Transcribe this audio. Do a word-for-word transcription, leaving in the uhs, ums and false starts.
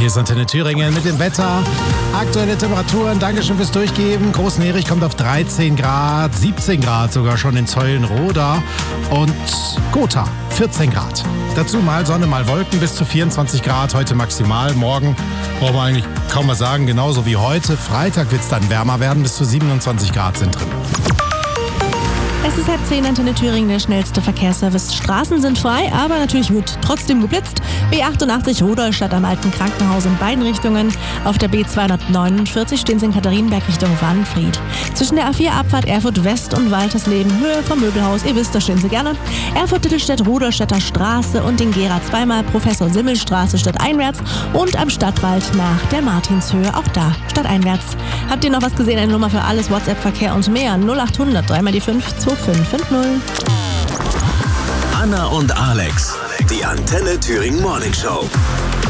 Hier ist Antenne Thüringen mit dem Wetter. Aktuelle Temperaturen, Dankeschön fürs Durchgeben. Großenhärich kommt auf dreizehn Grad, siebzehn Grad sogar schon in Zeulenroda und Gotha vierzehn Grad. Dazu mal Sonne, mal Wolken bis zu vierundzwanzig Grad, heute maximal. Morgen brauchen wir eigentlich kaum was sagen, genauso wie heute. Freitag wird es dann wärmer werden, bis zu siebenundzwanzig Grad sind drin. Es ist halb zehn, Antenne Thüringen, der schnellste Verkehrsservice. Straßen sind frei, aber natürlich wird trotzdem geblitzt. B achtundachtzig Rudolstadt am Alten Krankenhaus in beiden Richtungen. Auf der B zweihundertneunundvierzig stehen sie in Katharinenberg Richtung Wanfried. Zwischen der A vier Abfahrt Erfurt West und Waltersleben Höhe vom Möbelhaus, ihr wisst, da stehen sie gerne. Erfurt-Dittelstedt Rudolstädter Straße und den Gera zweimal Professor Simmel-Straße stadteinwärts und am Stadtwald nach der Martinshöhe, auch da stadteinwärts. Habt ihr noch was gesehen? Eine Nummer für alles, WhatsApp-Verkehr und mehr. null achthundert, dreimal die fünf, zwei fünf fünf null. Anna und Alex, die Antenne Thüringen Morning Show.